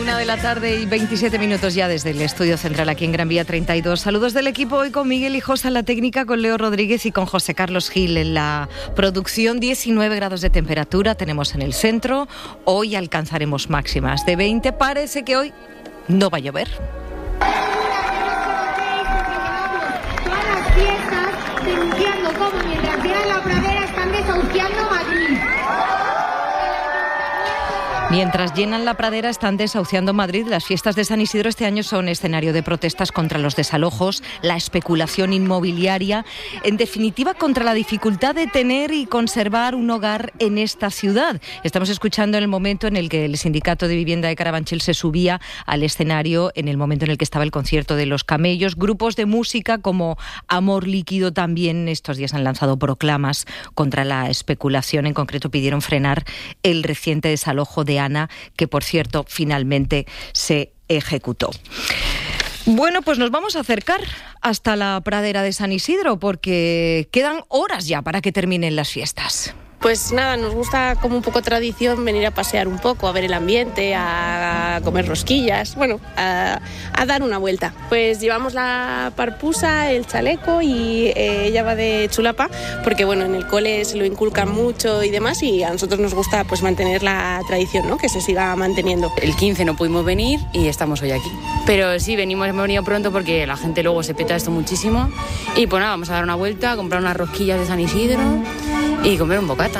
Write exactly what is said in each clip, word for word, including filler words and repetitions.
Una de la tarde y veintisiete minutos ya desde el estudio central aquí en Gran Vía treinta y dos. Saludos del equipo hoy con Miguel Hijosa en la técnica, con Leo Rodríguez y con José Carlos Gil en la producción. diecinueve grados de temperatura tenemos en el centro. Hoy alcanzaremos máximas de veinte. Parece que hoy no va a llover. Todas las fiestas denunciando cómo mientras llenan la pradera están desahuciando Madrid. Mientras llenan la pradera están desahuciando Madrid. Las fiestas de San Isidro este año son escenario de protestas contra los desalojos, la especulación inmobiliaria, en definitiva contra la dificultad de tener y conservar un hogar en esta ciudad. Estamos escuchando el momento en el que el sindicato de vivienda de Carabanchel se subía al escenario, en el momento en el que estaba el concierto de Los Camellos. Grupos de música como Amor Líquido también estos días han lanzado proclamas contra la especulación. En concreto pidieron frenar el reciente desalojo de Ana, que por cierto finalmente se ejecutó. Bueno, pues nos vamos a acercar hasta la pradera de San Isidro porque quedan horas ya para que terminen las fiestas. Pues nada, nos gusta como un poco tradición venir a pasear un poco, a ver el ambiente, a comer rosquillas, bueno, a, a dar una vuelta. Pues llevamos la parpusa, el chaleco y eh, ella va de chulapa, porque bueno, en el cole se lo inculcan mucho y demás y a nosotros nos gusta pues mantener la tradición, ¿no? Que se siga manteniendo. El quince no pudimos venir y estamos hoy aquí. Pero sí, venimos, hemos venido pronto porque la gente luego se peta esto muchísimo y pues nada, vamos a dar una vuelta, a comprar unas rosquillas de San Isidro y comer un bocata.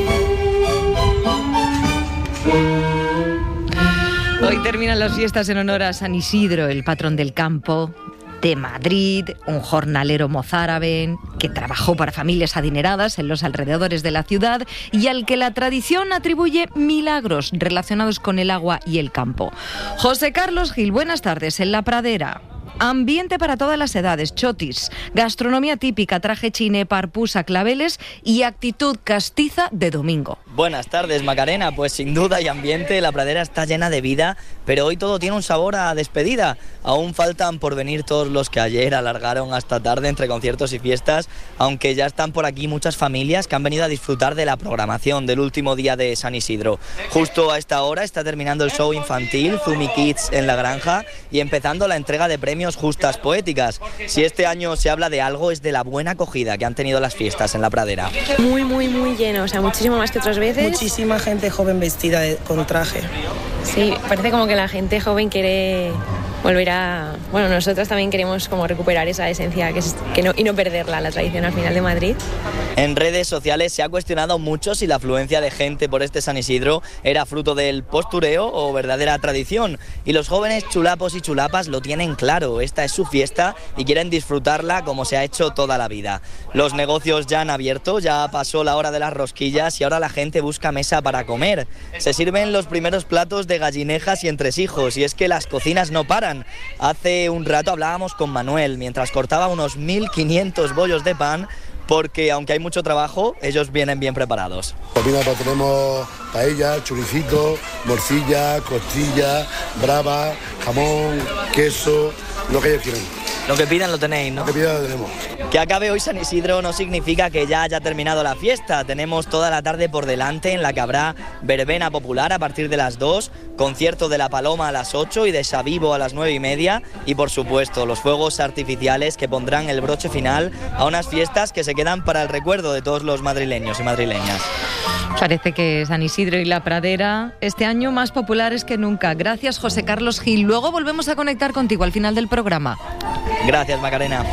Hoy terminan las fiestas en honor a San Isidro, el patrón del campo de Madrid, un jornalero mozárabe que trabajó para familias adineradas en los alrededores de la ciudad y al que la tradición atribuye milagros relacionados con el agua y el campo. José Carlos Gil, buenas tardes en la pradera. Ambiente para todas las edades, chotis, gastronomía típica, traje chiné, parpusa, claveles y actitud castiza de domingo. Buenas tardes, Macarena. Pues sin duda y ambiente, la pradera está llena de vida, pero hoy todo tiene un sabor a despedida. Aún faltan por venir todos los que ayer alargaron hasta tarde entre conciertos y fiestas, aunque ya están por aquí muchas familias que han venido a disfrutar de la programación del último día de San Isidro. Justo a esta hora está terminando el show infantil Zumi Kids en La Granja y empezando la entrega de premios Justas Poéticas. Si este año se habla de algo es de la buena acogida que han tenido las fiestas en la pradera. Muy, muy, muy lleno, o sea, muchísimo más que otras veces. Muchísima gente joven vestida de, con traje. Sí, parece como que la gente joven quiere volver a... Bueno, nosotros también queremos como recuperar esa esencia que, es, que no, y no perderla, la tradición al final de Madrid. En redes sociales se ha cuestionado mucho si la afluencia de gente por este San Isidro era fruto del postureo o verdadera tradición. Y los jóvenes chulapos y chulapas lo tienen claro. Esta es su fiesta y quieren disfrutarla como se ha hecho toda la vida. Los negocios ya han abierto, ya pasó la hora de las rosquillas y ahora la gente busca mesa para comer. Se sirven los primeros platos de gallinejas y entresijos y es que las cocinas no paran. Hace un rato hablábamos con Manuel mientras cortaba unos mil quinientos bollos de pan porque aunque hay mucho trabajo, ellos vienen bien preparados. Comida, pues tenemos paella, choricito, morcilla, costilla, brava, jamón, queso, lo que ellos quieran. Lo que pidan lo tenéis, ¿no? Lo que pidan lo tenemos. Que acabe hoy San Isidro no significa que ya haya terminado la fiesta. Tenemos toda la tarde por delante en la que habrá verbena popular a partir de las dos, concierto de La Paloma a las ocho y de Savivo a las nueve y media y por supuesto los fuegos artificiales que pondrán el broche final a unas fiestas que se quedan para el recuerdo de todos los madrileños y madrileñas. Parece que San Isidro y la pradera este año más populares que nunca. Gracias, José Carlos Gil. Luego volvemos a conectar contigo al final del programa. Gracias, Macarena.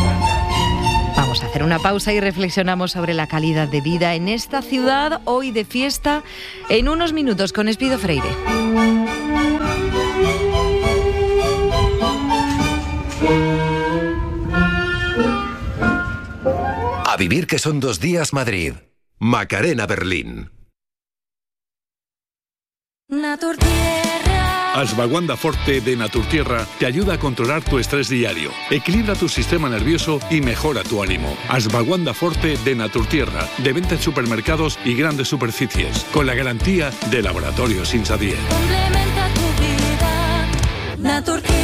Vamos a hacer una pausa y reflexionamos sobre la calidad de vida en esta ciudad, hoy de fiesta, en unos minutos con Espido Freire. A vivir que son dos días Madrid. Macarena Berlín. Ashwagandha Forte de Naturtierra te ayuda a controlar tu estrés diario, equilibra tu sistema nervioso y mejora tu ánimo. Ashwagandha Forte de Naturtierra, de venta en supermercados y grandes superficies, con la garantía de Laboratorios Insadier. Complementa tu vida, Naturtierra.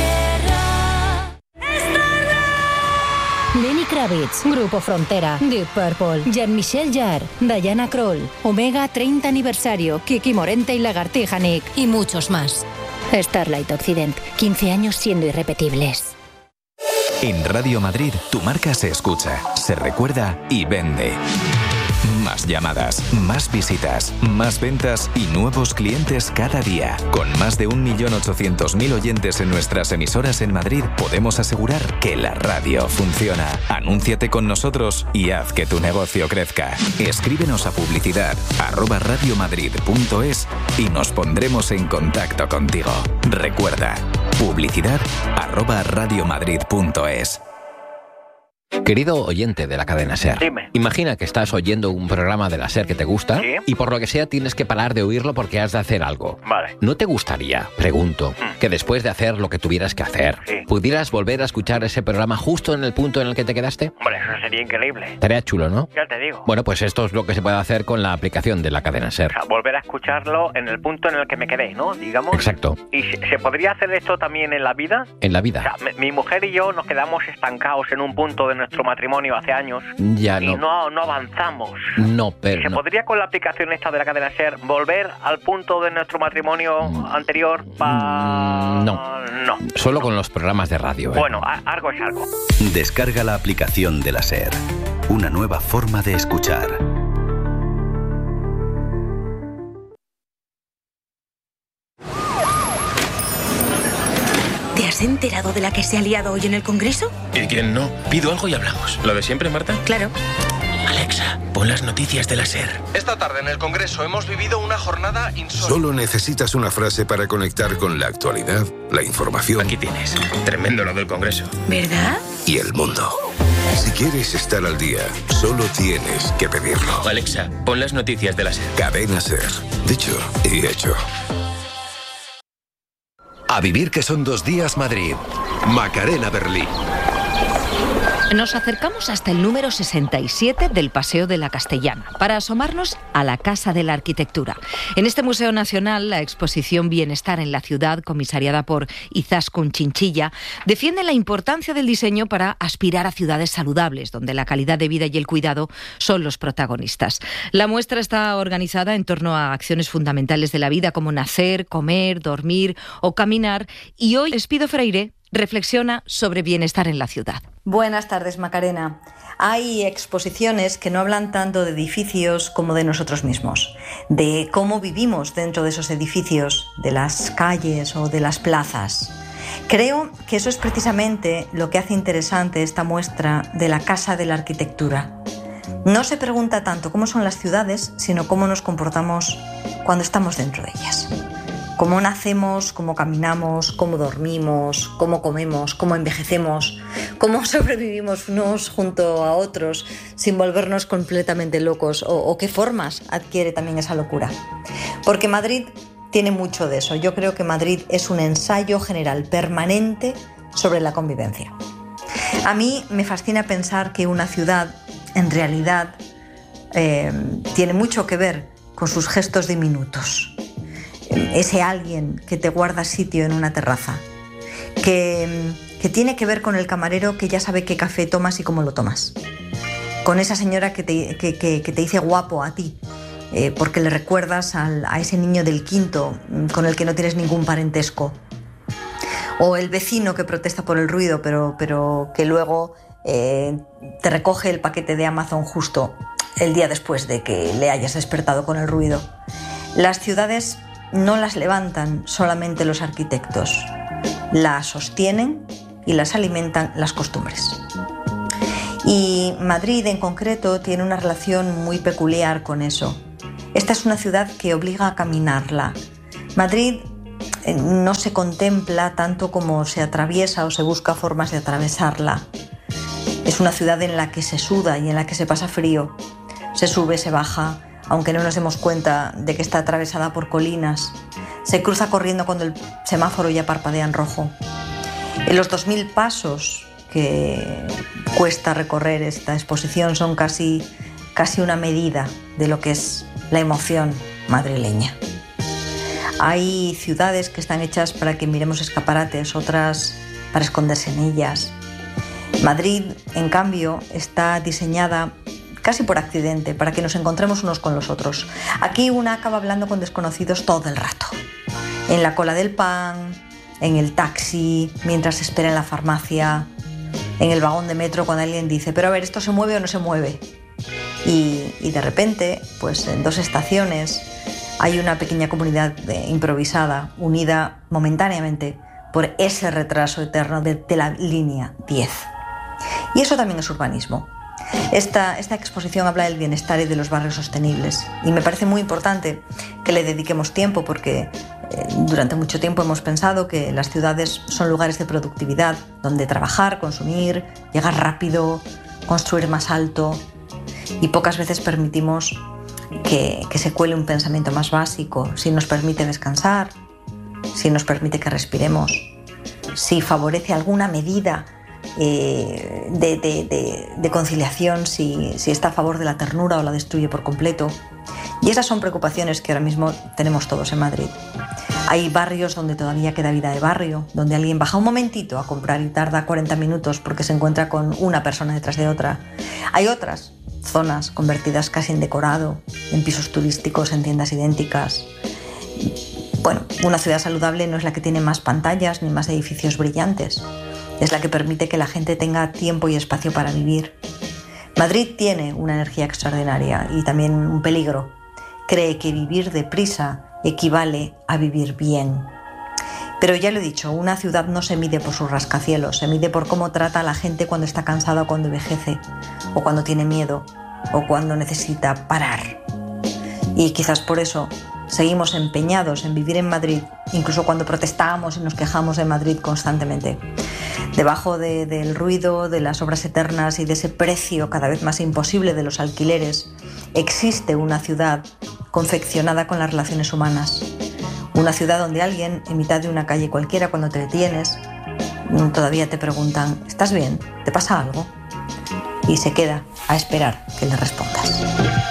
Lenny Kravitz, Grupo Frontera, Deep Purple, Jean-Michel Jarre, Diana Kroll, Omega treinta aniversario, Kiki Morente y Lagartija Nick y muchos más. Starlight Occident, quince años siendo irrepetibles. En Radio Madrid, tu marca se escucha, se recuerda y vende. Más llamadas, más visitas, más ventas y nuevos clientes cada día. Con más de un millón ochocientos mil oyentes en nuestras emisoras en Madrid, podemos asegurar que la radio funciona. Anúnciate con nosotros y haz que tu negocio crezca. Escríbenos a publicidad arroba radiomadrid.es y nos pondremos en contacto contigo. Recuerda, publicidad arroba radiomadrid.es. Querido oyente de la cadena SER, Dime. Imagina que estás oyendo un programa de la SER que te gusta, ¿Sí? Y por lo que sea tienes que parar de oírlo porque has de hacer algo. Vale. ¿No te gustaría, pregunto, Mm. que después de hacer lo que tuvieras que hacer, Sí. pudieras volver a escuchar ese programa justo en el punto en el que te quedaste? Hombre, eso sería increíble. Estaría chulo, ¿no? Ya te digo. Bueno, pues esto es lo que se puede hacer con la aplicación de la cadena SER. O sea, volver a escucharlo en el punto en el que me quedé, ¿no? Digamos. Exacto. ¿Y se, se podría hacer esto también en la vida? En la O vida. sea, mi, mi mujer y yo nos quedamos estancados en un punto de nuestro matrimonio hace años Ya y no. no, no avanzamos. No, pero ¿Se no. podría con la aplicación esta de la cadena SER volver al punto de nuestro matrimonio anterior? Pa... Mm, no. No. Solo con los programas de radio. ¿eh? Bueno, a- algo es algo. Descarga la aplicación de la SER. Una nueva forma de escuchar. ¿Te has enterado de la que se ha liado hoy en el Congreso? ¿Y quién no? Pido algo y hablamos. ¿Lo de siempre, Marta? Claro. Alexa, pon las noticias de la SER. Esta tarde en el Congreso hemos vivido una jornada insólita. Solo necesitas una frase para conectar con la actualidad, la información. Aquí tienes. Tremendo lo del Congreso. ¿Verdad? Y el mundo. Si quieres estar al día, solo tienes que pedirlo. Alexa, pon las noticias de la SER. Cadena SER. Dicho y hecho. A vivir que son dos días Madrid. Macarena Berlín. Nos acercamos hasta el número sesenta y siete del Paseo de la Castellana para asomarnos a la Casa de la Arquitectura. En este Museo Nacional, la exposición Bienestar en la Ciudad, comisariada por Izaskun Chinchilla, defiende la importancia del diseño para aspirar a ciudades saludables, donde la calidad de vida y el cuidado son los protagonistas. La muestra está organizada en torno a acciones fundamentales de la vida como nacer, comer, dormir o caminar, y hoy Espido Freire reflexiona sobre bienestar en la ciudad. Buenas tardes, Macarena. Hay exposiciones que no hablan tanto de edificios como de nosotros mismos, de cómo vivimos dentro de esos edificios, de las calles o de las plazas. Creo que eso es precisamente lo que hace interesante esta muestra de la Casa de la Arquitectura. No se pregunta tanto cómo son las ciudades, sino cómo nos comportamos cuando estamos dentro de ellas. Cómo nacemos, cómo caminamos, cómo dormimos, cómo comemos, cómo envejecemos, cómo sobrevivimos unos junto a otros sin volvernos completamente locos, o, o qué formas adquiere también esa locura. Porque Madrid tiene mucho de eso. Yo creo que Madrid es un ensayo general permanente sobre la convivencia. A mí me fascina pensar que una ciudad, en realidad, eh, tiene mucho que ver con sus gestos diminutos. Ese alguien que te guarda sitio en una terraza, que, que tiene que ver con el camarero que ya sabe qué café tomas y cómo lo tomas, con esa señora que te, que, que, que te dice guapo a ti, eh, porque le recuerdas al, a ese niño del quinto con el que no tienes ningún parentesco, o el vecino que protesta por el ruido pero, pero que luego eh, te recoge el paquete de Amazon justo el día después de que le hayas despertado con el ruido. Las ciudades no las levantan solamente los arquitectos, las sostienen y las alimentan las costumbres. Y Madrid en concreto tiene una relación muy peculiar con eso. Esta es una ciudad que obliga a caminarla. Madrid no se contempla tanto como se atraviesa o se busca formas de atravesarla. Es una ciudad en la que se suda y en la que se pasa frío. Se sube, se baja, aunque no nos demos cuenta de que está atravesada por colinas. Se cruza corriendo cuando el semáforo ya parpadea en rojo. En los dos mil pasos que cuesta recorrer esta exposición son casi, casi una medida de lo que es la emoción madrileña. Hay ciudades que están hechas para que miremos escaparates, otras para esconderse en ellas. Madrid, en cambio, está diseñada casi por accidente, para que nos encontremos unos con los otros. Aquí una acaba hablando con desconocidos todo el rato. En la cola del pan, en el taxi, mientras espera en la farmacia, en el vagón de metro cuando alguien dice, pero a ver, ¿esto se mueve o no se mueve? Y, y de repente, pues en dos estaciones hay una pequeña comunidad de, improvisada, unida momentáneamente por ese retraso eterno de, de la línea diez. Y eso también es urbanismo. Esta, esta exposición habla del bienestar y de los barrios sostenibles. Y me parece muy importante que le dediquemos tiempo porque eh, durante mucho tiempo hemos pensado que las ciudades son lugares de productividad, donde trabajar, consumir, llegar rápido, construir más alto. Y pocas veces permitimos que, que se cuele un pensamiento más básico, si nos permite descansar, si nos permite que respiremos, si favorece alguna medida eh, de, de, de, de conciliación, si, si está a favor de la ternura o la destruye por completo. Y esas son preocupaciones que ahora mismo tenemos todos en Madrid. Hay barrios donde todavía queda vida de barrio, donde alguien baja un momentito a comprar y tarda cuarenta minutos porque se encuentra con una persona detrás de otra. Hay otras zonas convertidas casi en decorado, en pisos turísticos, en tiendas idénticas. Bueno, una ciudad saludable no es la que tiene más pantallas ni más edificios brillantes. Es la que permite que la gente tenga tiempo y espacio para vivir. Madrid tiene una energía extraordinaria y también un peligro. Cree que vivir deprisa equivale a vivir bien. Pero ya lo he dicho, una ciudad no se mide por sus rascacielos, se mide por cómo trata a la gente cuando está cansada o cuando envejece, o cuando tiene miedo, o cuando necesita parar. Y quizás por eso seguimos empeñados en vivir en Madrid, incluso cuando protestamos y nos quejamos de Madrid constantemente. Debajo de, del ruido, de las obras eternas y de ese precio cada vez más imposible de los alquileres, existe una ciudad confeccionada con las relaciones humanas. Una ciudad donde alguien, en mitad de una calle cualquiera, cuando te detienes, todavía te preguntan, ¿estás bien? ¿Te pasa algo? Y se queda a esperar que le respondas.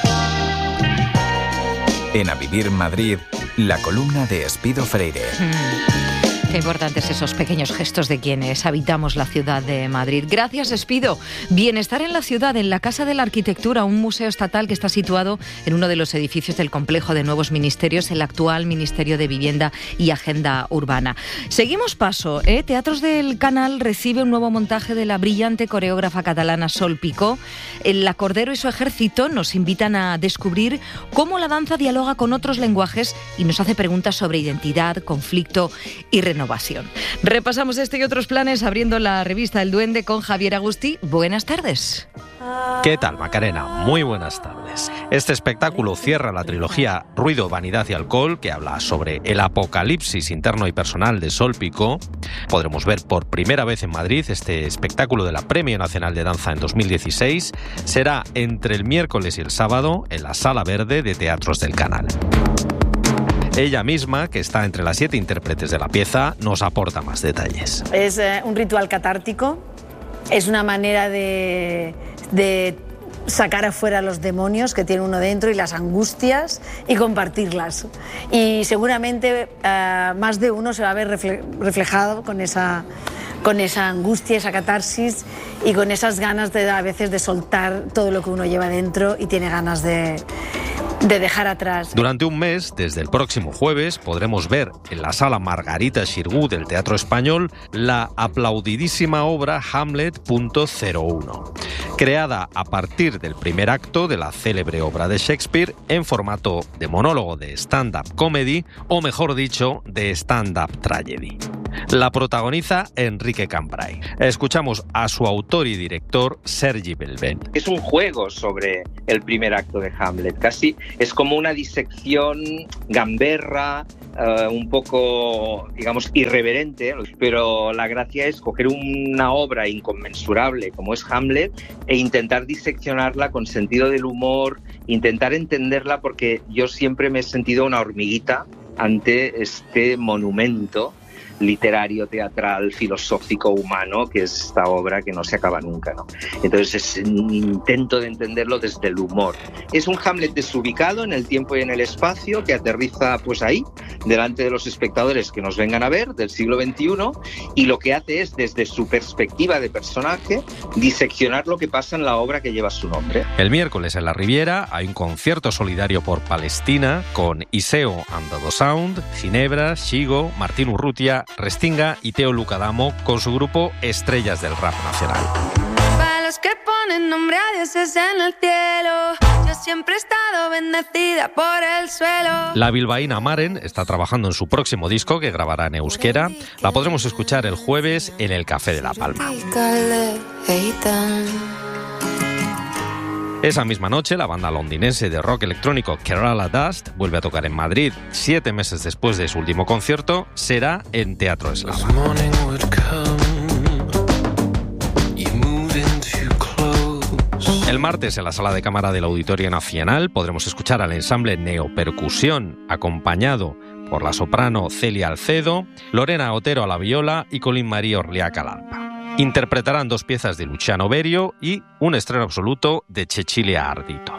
En A Vivir Madrid, la columna de Espido Freire. Mm. Qué importantes esos pequeños gestos de quienes habitamos la ciudad de Madrid. Gracias, Espido. Bienestar en la ciudad, en la Casa de la Arquitectura, un museo estatal que está situado en uno de los edificios del complejo de nuevos ministerios, el actual Ministerio de Vivienda y Agenda Urbana. Seguimos paso, ¿eh? Teatros del Canal recibe un nuevo montaje de la brillante coreógrafa catalana Sol Picó. El Cordero y su ejército nos invitan a descubrir cómo la danza dialoga con otros lenguajes y nos hace preguntas sobre identidad, conflicto y renovación. Repasamos este y otros planes abriendo la revista El Duende con Javier Agustí. Buenas tardes. ¿Qué tal, Macarena? Muy buenas tardes. Este espectáculo cierra la trilogía Ruido, Vanidad y Alcohol, que habla sobre el apocalipsis interno y personal de Sol Picó. Podremos ver por primera vez en Madrid este espectáculo de la Premio Nacional de Danza en dos mil dieciséis. Será entre el miércoles y el sábado en la Sala Verde de Teatros del Canal. Ella misma, que está entre las siete intérpretes de la pieza, nos aporta más detalles. Es eh, un ritual catártico, es una manera de, de sacar afuera los demonios que tiene uno dentro y las angustias y compartirlas. Y seguramente eh, más de uno se va a ver refle- reflejado con esa, con esa angustia, esa catarsis y con esas ganas de a veces de soltar todo lo que uno lleva dentro y tiene ganas de... de dejar atrás. Durante un mes, desde el próximo jueves, podremos ver en la sala Margarita Xirgu del Teatro Español la aplaudidísima obra Hamlet punto cero uno, creada a partir del primer acto de la célebre obra de Shakespeare en formato de monólogo de stand-up comedy, o mejor dicho, de stand-up tragedy. La protagoniza Enrique Cambray. Escuchamos a su autor y director, Sergi Belben. Es un juego sobre el primer acto de Hamlet, casi es como una disección gamberra, uh, un poco, digamos, irreverente, pero la gracia es coger una obra inconmensurable como es Hamlet e intentar diseccionarla con sentido del humor, intentar entenderla, porque yo siempre me he sentido una hormiguita ante este monumento literario, teatral, filosófico, humano, que es esta obra que no se acaba nunca, ¿no? Entonces es un intento de entenderlo desde el humor. Es un Hamlet desubicado en el tiempo y en el espacio que aterriza pues ahí, delante de los espectadores que nos vengan a ver del siglo veintiuno, y lo que hace es, desde su perspectiva de personaje, diseccionar lo que pasa en la obra que lleva su nombre. El miércoles en la Riviera hay un concierto solidario por Palestina con Iseo and the Sound, Ginebra, Shigo, Martín Urrutia, Restinga y Teo Lucadamo con su grupo Estrellas del Rap Nacional. Para los que ponen nombre a dioses en el cielo, yo siempre he estado bendecida por el suelo. La bilbaína Maren está trabajando en su próximo disco que grabará en euskera. La podremos escuchar el jueves en el Café de La Palma. Esa misma noche, la banda londinense de rock electrónico Kerala Dust vuelve a tocar en Madrid. Siete meses después de su último concierto, será en Teatro Eslava. El martes, en la Sala de Cámara del Auditorio Nacional, podremos escuchar al ensamble Neopercusión, acompañado por la soprano Celia Alcedo, Lorena Otero a la viola y Colin María Orliac al arpa. Interpretarán dos piezas de Luciano Berio y un estreno absoluto de Cecilia Ardito.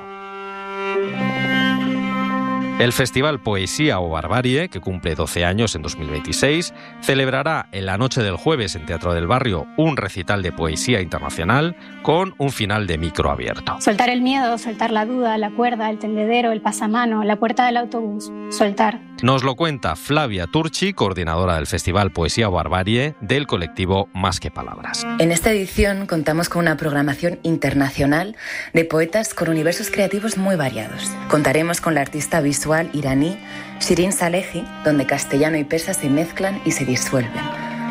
El Festival Poesía o Barbarie, que cumple doce años en dos mil veintiséis, celebrará en la noche del jueves en Teatro del Barrio un recital de poesía internacional con un final de micro abierto. Soltar el miedo, soltar la duda, la cuerda, el tendedero, el pasamano, la puerta del autobús. Soltar. Nos lo cuenta Flavia Turchi, coordinadora del Festival Poesía o Barbarie del colectivo Más que Palabras. En esta edición contamos con una programación internacional de poetas con universos creativos muy variados. Contaremos con la artista visual iraní Shirin Salehi, donde castellano y persa se mezclan y se disuelven.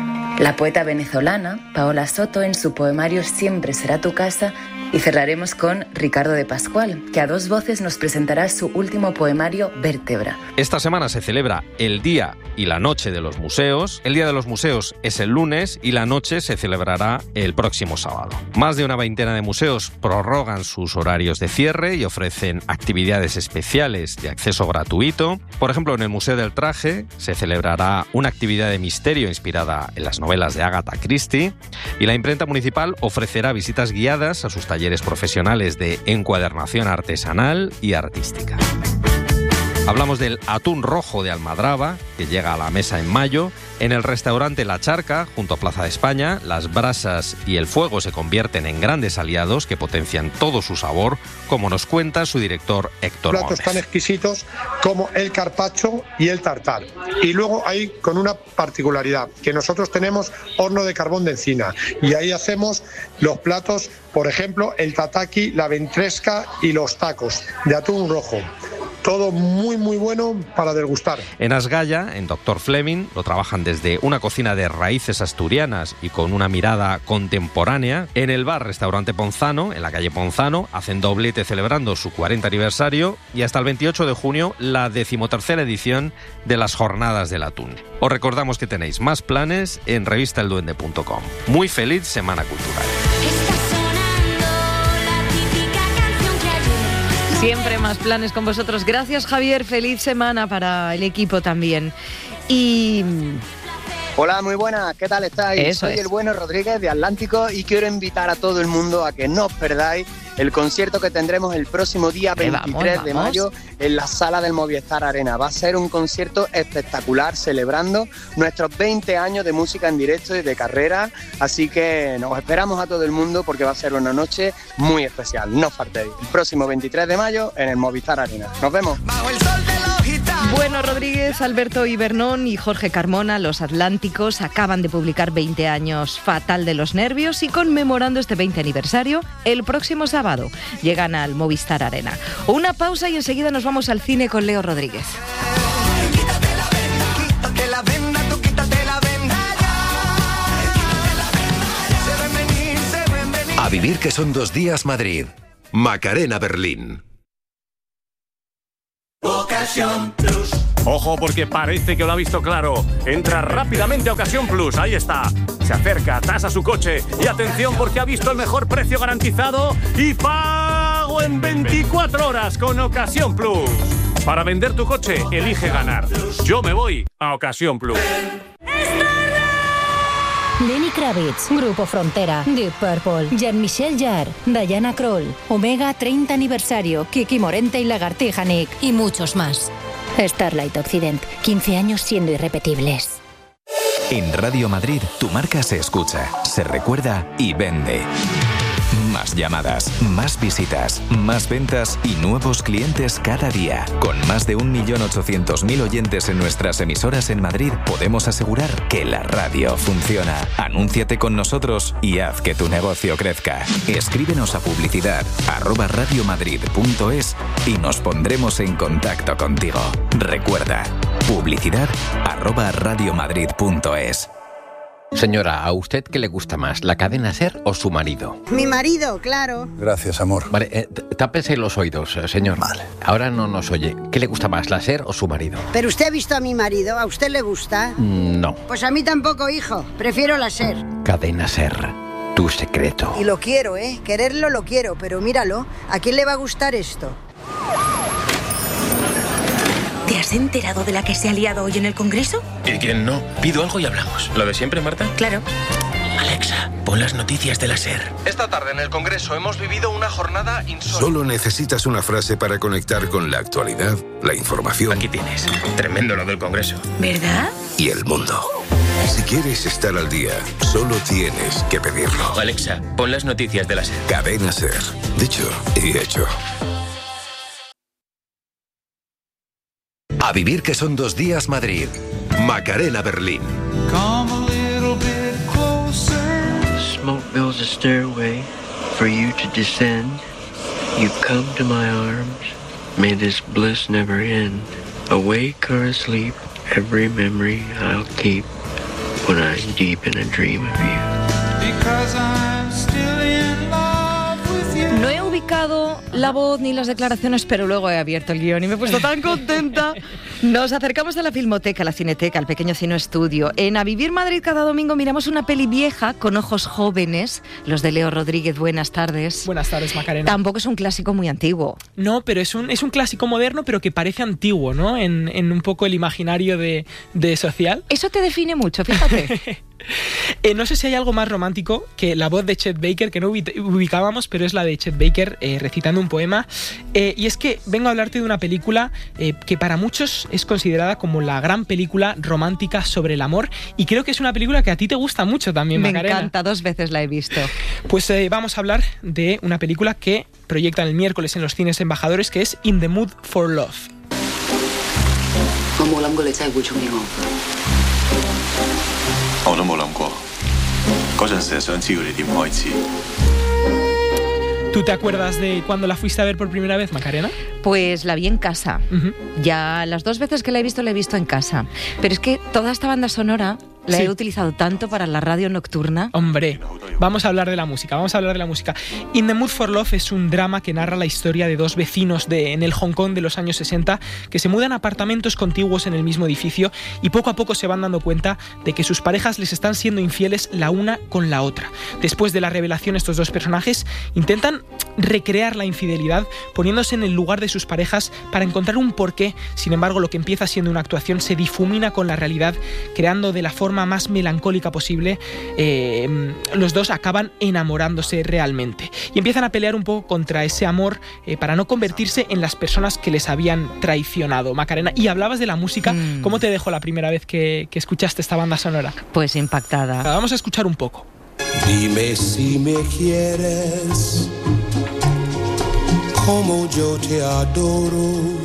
La poeta venezolana Paola Soto en su poemario Siempre será tu casa, y cerraremos con Ricardo de Pascual, que a dos voces nos presentará su último poemario Vértebra. Esta semana se celebra el Día y la Noche de los Museos. El Día de los Museos es el lunes y la noche se celebrará el próximo sábado. Más de una veintena de museos prorrogan sus horarios de cierre y ofrecen actividades especiales de acceso gratuito. Por ejemplo, en el Museo del Traje se celebrará una actividad de misterio inspirada en las novelas de Agatha Christie, y la imprenta municipal ofrecerá visitas guiadas a sus talleres profesionales de encuadernación artesanal y artística. Hablamos del atún rojo de Almadraba, que llega a la mesa en mayo. En el restaurante La Charca, junto a Plaza de España, las brasas y el fuego se convierten en grandes aliados que potencian todo su sabor, como nos cuenta su director Héctor Platos Gómez. Tan exquisitos como el carpaccio y el tartar. Y luego hay con una particularidad, que nosotros tenemos horno de carbón de encina, y ahí hacemos los platos, por ejemplo, el tataki, la ventresca y los tacos de atún rojo. Todo muy muy bueno para degustar. En Asgaya, en Doctor Fleming, lo trabajan desde una cocina de raíces asturianas y con una mirada contemporánea. En el bar Restaurante Ponzano, en la calle Ponzano, hacen doblete celebrando su cuarenta aniversario, y hasta el veintiocho de junio la decimotercera edición de las Jornadas del Atún. Os recordamos que tenéis más planes en revista el duende punto com. Muy feliz Semana Cultural. Siempre más planes con vosotros. Gracias, Javier. Feliz semana para el equipo también. Y... Hola, muy buenas. ¿Qué tal estáis? Eso Soy es. el Bueno Rodríguez de Atlántico y quiero invitar a todo el mundo a que no os perdáis el concierto que tendremos el próximo día veintitrés vamos, de vamos. mayo en la sala del Movistar Arena. Va a ser un concierto espectacular celebrando nuestros veinte años de música en directo y de carrera, así que nos esperamos a todo el mundo porque va a ser una noche muy especial. No os faltéis. El próximo veintitrés de mayo en el Movistar Arena. Nos vemos. Bueno, Rodríguez, Alberto Ibernón y Jorge Carmona, los Atlánticos, acaban de publicar veinte años Fatal de los Nervios, y conmemorando este veinte aniversario, el próximo sábado llegan al Movistar Arena. Una pausa y enseguida nos vamos al cine con Leo Rodríguez. A vivir que son dos días Madrid. Macarena Berlín. Ocasión Plus. Ojo, porque parece que lo ha visto claro. Entra rápidamente a Ocasión Plus, ahí está. Se acerca, tasa su coche y atención porque ha visto el mejor precio garantizado y pago en veinticuatro horas con Ocasión Plus. Para vender tu coche, elige ganar. Yo me voy a Ocasión Plus. Esto Kravitz, Grupo Frontera, Deep Purple, Jean-Michel Jarre, Diana Krall, Omega treinta aniversario, Kiki Morente y Lagartija Nick y muchos más. Starlight Occident, quince años siendo irrepetibles. En Radio Madrid, tu marca se escucha, se recuerda y vende. Más llamadas, más visitas, más ventas y nuevos clientes cada día. Con más de un millón ochocientos mil oyentes en nuestras emisoras en Madrid, podemos asegurar que la radio funciona. Anúnciate con nosotros y haz que tu negocio crezca. Escríbenos a publicidad arroba radiomadrid.es y nos pondremos en contacto contigo. Recuerda, publicidad arroba radiomadrid.es. Señora, ¿a usted qué le gusta más, la cadena SER o su marido? Mi marido, claro. Gracias, amor. Vale, eh, tápese los oídos, eh, señor. Vale. Ahora no nos oye. ¿Qué le gusta más, la SER o su marido? Pero usted ha visto a mi marido, ¿a usted le gusta? Mm, no. Pues a mí tampoco, hijo. Prefiero la SER. Cadena SER, tu secreto. Y lo quiero, ¿eh? Quererlo lo quiero, pero míralo. ¿A quién le va a gustar esto? ¿Te has enterado de la que se ha liado hoy en el Congreso? ¿Y quién no? Pido algo y hablamos. ¿Lo de siempre, Marta? Claro. Alexa, pon las noticias de la SER. Esta tarde en el Congreso hemos vivido una jornada insólita. Solo necesitas una frase para conectar con la actualidad, la información. Aquí tienes. Tremendo lo del Congreso. ¿Verdad? Y el mundo. Si quieres estar al día, solo tienes que pedirlo. Alexa, pon las noticias de la SER. Cadena SER. Dicho y hecho. A vivir que son dos días Madrid. Macarena Berlín. Smoke builds a stairway for you to descend. You come to my arms. May this bliss never end. Awake or asleep, every memory I'll keep when I'm deep in a dream of you. Because I'm still in love with you. No he ubicado la voz ni las declaraciones, pero luego he abierto el guión y me he puesto tan contenta. Nos acercamos a la Filmoteca, la Cineteca, al pequeño Cine Estudio. En A Vivir Madrid cada domingo miramos una peli vieja con ojos jóvenes, los de Leo Rodríguez. Buenas tardes. Buenas tardes, Macarena. Tampoco es un clásico muy antiguo. No, pero es un, es un clásico moderno, pero que parece antiguo, ¿no? En, en un poco el imaginario de, de social. Eso te define mucho, fíjate. eh, no sé si hay algo más romántico que la voz de Chet Baker, que no ubicábamos, pero es la de Chet Baker eh, recitando un poema. Eh, y es que vengo a hablarte de una película eh, que para muchos es considerada como la gran película romántica sobre el amor, y creo que es una película que a ti te gusta mucho también, Me Macarena. Me encanta, dos veces la he visto. Pues eh, vamos a hablar de una película que proyectan el miércoles en los cines embajadores, que es In the Mood for Love. ¿Tú te acuerdas de cuando la fuiste a ver por primera vez, Macarena? Pues la vi en casa. Uh-huh. Ya las dos veces que la he visto, la he visto en casa. Pero es que toda esta banda sonora la sí. he utilizado tanto para la radio nocturna. Hombre, vamos a hablar de la música, vamos a hablar de la música. In the Mood for Love es un drama que narra la historia de dos vecinos de, en el Hong Kong de los años sesenta que se mudan a apartamentos contiguos en el mismo edificio y poco a poco se van dando cuenta de que sus parejas les están siendo infieles la una con la otra. Después de la revelación, estos dos personajes intentan recrear la infidelidad poniéndose en el lugar de sus parejas para encontrar un porqué. Sin embargo, lo que empieza siendo una actuación se difumina con la realidad, creando de la forma más melancólica posible. Eh, los dos acaban enamorándose realmente y empiezan a pelear un poco contra ese amor eh, para no convertirse en las personas que les habían traicionado. Macarena, y hablabas de la música. Mm. ¿Cómo te dejó la primera vez que, que escuchaste esta banda sonora? Pues impactada. Vamos a escuchar un poco. Dime si me quieres como yo te adoro.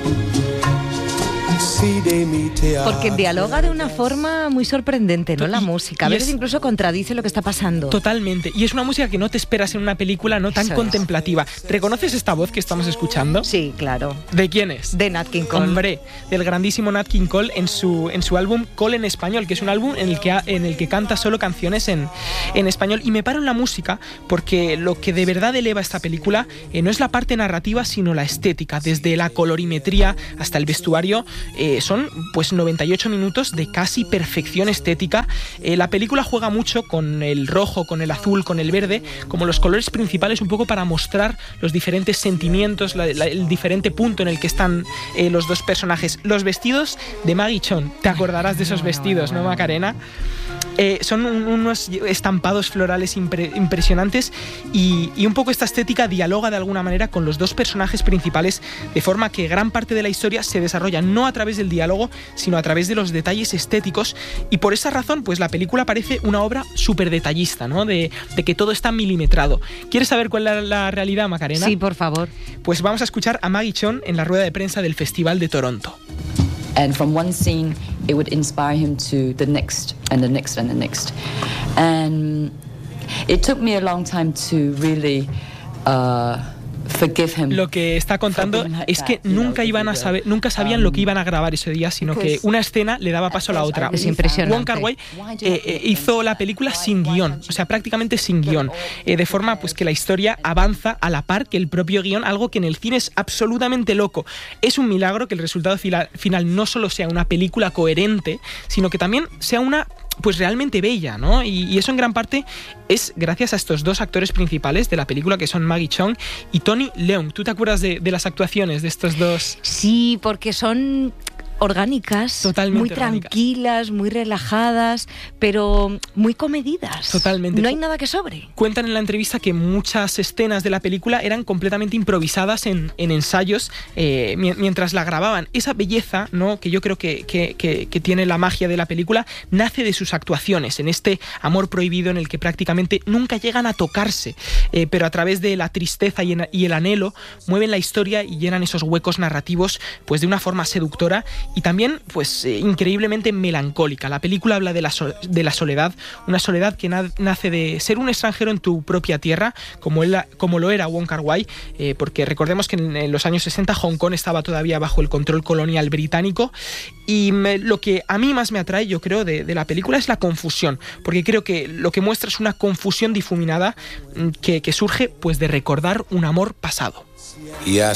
Porque dialoga de una forma muy sorprendente, ¿no? La música. A veces incluso contradice lo que está pasando. Totalmente. Y es una música que no te esperas en una película no tan Eso contemplativa. Es. ¿Reconoces esta voz que estamos escuchando? Sí, claro. ¿De quién es? De Nat King Cole. Hombre, del grandísimo Nat King Cole en su, en su álbum Cole en Español, que es un álbum en el que, ha, en el que canta solo canciones en, en español. Y me paro en la música porque lo que de verdad eleva esta película eh, no es la parte narrativa, sino la estética. Desde la colorimetría hasta el vestuario. Eh, son pues noventa y ocho minutos de casi perfección estética. Eh, la película juega mucho con el rojo, con el azul, con el verde, como los colores principales, un poco para mostrar los diferentes sentimientos, la, la, el diferente punto en el que están eh, los dos personajes. Los vestidos de Maggie Cheung, te acordarás de esos vestidos, ¿no, Macarena? Eh, son un, unos estampados florales impre, impresionantes y, y un poco esta estética dialoga de alguna manera con los dos personajes principales, de forma que gran parte de la historia se desarrolla no a través del diálogo, sino a través de los detalles estéticos, y por esa razón pues la película parece una obra súper detallista, ¿no? De, de que todo está milimetrado. ¿Quieres saber cuál es la, la realidad, Macarena? Sí, por favor. Pues vamos a escuchar a Maggie Cheung en la rueda de prensa del Festival de Toronto. And from one scene, it would inspire him to the next, and the next, and the next. And it took me a long time to really uh, forgive him. Lo que está contando es que nunca iban a saber, nunca sabían lo que iban a grabar ese día, sino que una escena le daba paso a la otra. Es impresionante. Wong Kar-wai eh, eh, hizo la película sin guión, o sea, prácticamente sin guión, eh, de forma pues que la historia avanza a la par que el propio guión, algo que en el cine es absolutamente loco. Es un milagro que el resultado final, final no solo sea una película coherente, sino que también sea una pues realmente bella, ¿no? Y, y eso en gran parte es gracias a estos dos actores principales de la película, que son Maggie Cheung y Tony Leung. ¿Tú te acuerdas de, de las actuaciones de estos dos? Sí, porque son orgánicas, totalmente muy orgánicas, tranquilas, muy relajadas, pero muy comedidas. Totalmente. No hay nada que sobre. Cuentan en la entrevista que muchas escenas de la película eran completamente improvisadas en, en ensayos eh, mientras la grababan. Esa belleza, ¿no?, que yo creo que, que, que, que tiene la magia de la película, nace de sus actuaciones, en este amor prohibido en el que prácticamente nunca llegan a tocarse, eh, pero a través de la tristeza y, en, y el anhelo mueven la historia y llenan esos huecos narrativos pues de una forma seductora y también pues eh, increíblemente melancólica. La película habla de la, so de la soledad, una soledad que na nace de ser un extranjero en tu propia tierra, como, él, como lo era Wong Kar-wai, eh, porque recordemos que en, en los años sesenta Hong Kong estaba todavía bajo el control colonial británico, y me, lo que a mí más me atrae, yo creo, de, de la película es la confusión, porque creo que lo que muestra es una confusión difuminada que, que surge pues de recordar un amor pasado. Y así